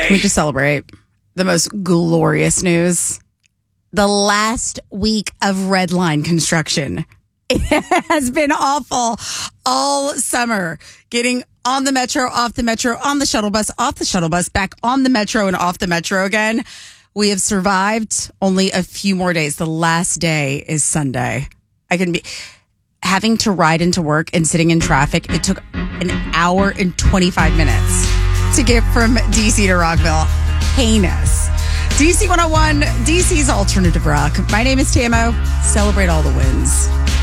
Can we just celebrate the most glorious news? The last week of Red Line construction. It has been awful all summer. Getting on the metro, off the metro, on the shuttle bus, off the shuttle bus, back on the metro and off the metro again. We have survived only a few more days. The last day is Sunday. I can be having to ride into work and sitting in traffic. It took an hour and 25 minutes to get from DC to Rockville. Heinous. DC 101, DC's Alternative Rock. My name is Tamo. Celebrate all the wins.